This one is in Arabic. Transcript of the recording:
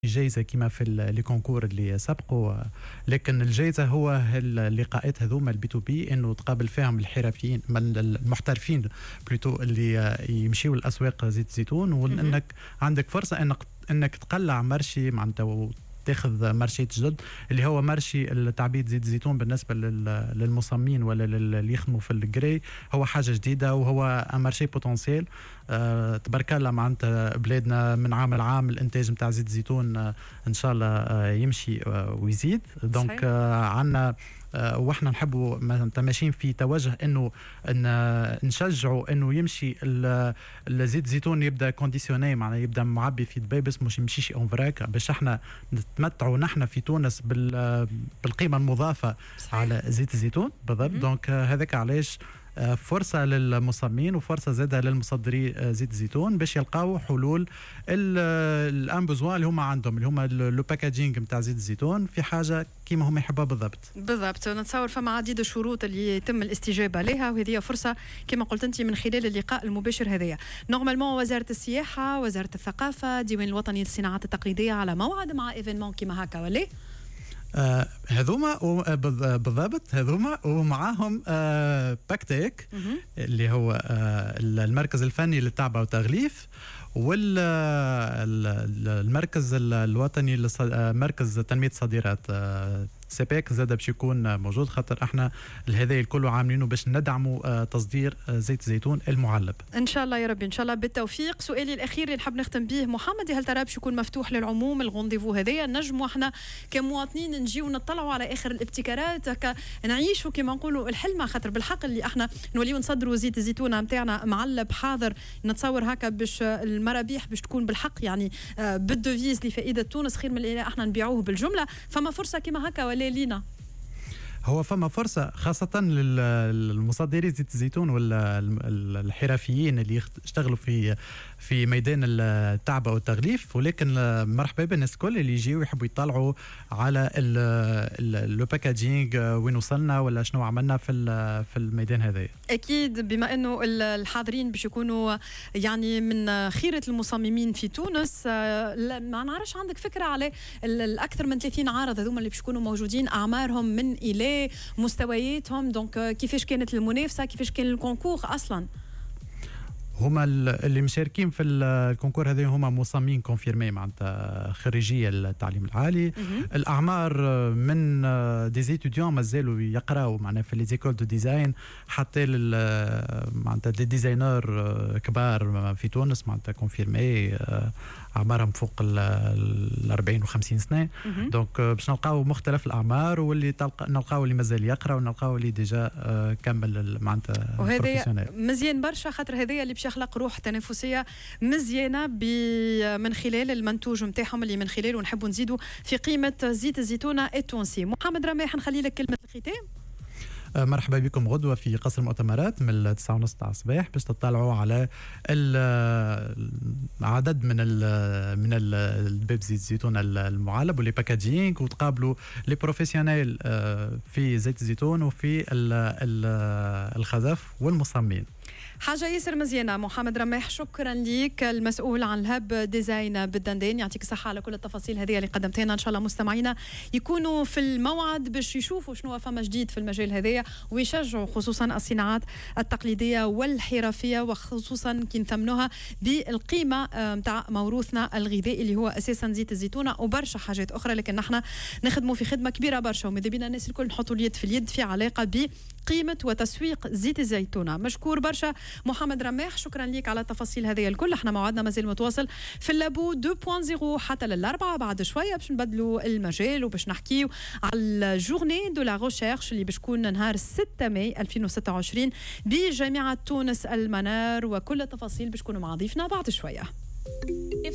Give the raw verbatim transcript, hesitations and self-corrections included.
جايزة كما في لي كونكور اللي سبقوا، لكن الجايزة هو اللقاءات هذوما البي تو بي انه تقابل فيهم الحرفيين المحترفين بلوتو اللي يمشيوا الاسواق زيت الزيتون، وانك عندك فرصة انك انك تقلع مرشي معناتها تاخذ مرشيات جدد اللي هو مرشي التعبيد زيت الزيتون بالنسبه للمصممين ولا اللي يخدموا في الجري، هو حاجه جديده وهو مرشي بوتنسيال. أه تبارك الله معناتها بلادنا من عام لعام الانتاج نتاع زيت الزيتون أه ان شاء الله أه يمشي أه ويزيد. دونك أه عندنا أه واحنا نحبوا ماشيين في توجه انه ان نشجعوا انه يمشي الزيت الزيتون يبدا كونديسيوني، معناها يبدا معبي في دبابس مش يمشيش اون فراك، باش احنا نتمتعوا نحن في تونس بالقيمه المضافه صحيح. على زيت الزيتون بالضبط. دونك هذاك علاش فرصه للمصممين وفرصه زاده للمصدري زيت الزيتون باش يلقاو حلول الان بوزوان اللي هما عندهم، اللي هما لو باكاجينغ نتاع زيت الزيتون في حاجه كيما هما يحبوها بالضبط. بالضبط، نتصور فما عديد الشروط اللي يتم الاستجابه لها، وهذه فرصه كما قلت انت من خلال اللقاء المباشر هذايا. نورمالمون وزاره السياحه، وزاره الثقافه، ديوان الوطني للصناعات التقليديه على موعد مع ايفينمون كيما هكا ولا؟ آه هذوما بالضبط هذوما ومعاهم آه باكتيك اللي هو آه المركز الفني للتعبئة والتغليف، والمركز الوطني لمركز تنمية الصادرات آه سيباك زاد باش يكون موجود، خاطر احنا هذا الكل عاملينه باش ندعموا تصدير زيت الزيتون المعلب ان شاء الله يا ربي، ان شاء الله بالتوفيق. سؤالي الاخير اللي نحب نختم به محمد، هل ترى باش يكون مفتوح للعموم الغونديفو هذايا؟ نجموا احنا كمواطنين نجيو نطلعوا على اخر الابتكارات، هكا نعيشوا كما نقولوا الحلمه، خاطر بالحق اللي احنا نوليو نصدروا زيت الزيتون نتاعنا معلب حاضر، نتصور هكا باش المرابيح باش تكون بالحق يعني بالدوفيز لفائده تونس، خير من اللي احنا نبيعوه بالجمله. فما فرصه كما هكا ولا لينا؟ هو فما فرصة خاصة للمصدري زيت الزيتون والحرفيين اللي يشتغلوا في في ميدان التعبئة والتغليف، ولكن مرحبا بالناس الكل اللي يجيوا يحبوا يطلعوا على لو باكاجينغ وين وصلنا ولا شنو عملنا في في الميدان هذا. اكيد بما انه الحاضرين باش يكونوا يعني من خيرة المصممين في تونس، ما نعرفش عندك فكرة على الاكثر من ثلاثين عارض هذوما اللي باش يكونوا موجودين، اعمارهم من الى مستوياتهم، دونك كيفاش كانت المنافسة، كيفاش كان الكونكور اصلا؟ هما اللي مشاركين في الكونكور هذا هما مصممين كونفيرمي معناتها خريجيه التعليم العالي. الاعمار من دي زيتوديون مازالوا يقراوا معناها في لي زيكول دو ديزاين حتى معناتها دي ديزاينر كبار في تونس معناتها كونفيرمي اعمارهم فوق ال أربعين و خمسين سنه. دونك باش نلقاو مختلف الاعمار، واللي نلقاو اللي مازال يقرا ونلقاو اللي ديجا كمل معناتها وهذا مزيان برشا، خاطر هذايا اللي باش يخلق روح تنافسيه مزيانه من خلال المنتوج نتاعهم اللي من خلاله نحبوا نزيدوا في قيمه زيت الزيتون التونسي. محمد رماح نخلي لك كلمه الختام. مرحبا بكم غدوة في قصر المؤتمرات من التسعة ونص تاع الصباح باش تطلعوا على عدد من ال من البيب زيت الزيتون المعلب واللي باكاجينغ، وتقابلوا لي بروفيسيونيل في زيت الزيتون وفي الخزف والمصممين. حاجة ياسر مزيانة. محمد رماح شكرا ليك، المسؤول عن الهب ديزاين بالدندان، يعطيك الصحة على كل التفاصيل هذه اللي قدمتها لنا. إن شاء الله مستمعينا يكونوا في الموعد باش يشوفوا شنو فما جديد في المجال هذايا، ويشجعوا خصوصا الصناعات التقليدية والحرفية، وخصوصا كي نثمنوها بالقيمة متاع موروثنا الغذائي اللي هو أساسا زيت الزيتون وبرشا حاجات أخرى، لكن نحن نخدموا في خدمة كبيرة برشا، وماذا بينا الناس الكل نحطوا اليد في اليد في علاقة ب قيمة وتسويق زيت الزيتون. مشكور برشا محمد رماح، شكرا ليك على التفاصيل هذه الكل. احنا موعدنا مازال متواصل في اللابو اثنين نقطة صفر حتى للأربعة، بعد شوية باش نبدلوا المجال وباش نحكيو على الجورني دو لا ريشيرش اللي باش تكون نهار ستة ماي ألفين وستة وعشرين بجامعة تونس المنار، وكل التفاصيل باش تكونوا مع ضيفنا بعد شوية.